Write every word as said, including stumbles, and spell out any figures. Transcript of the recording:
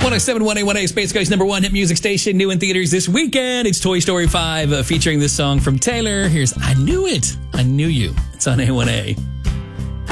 one oh seven point one A one A, Space Coast number one hit music station, new in theaters this weekend. It's Toy Story five, uh, featuring this song from Taylor. Here's I Knew It. I Knew You. It's on A one A.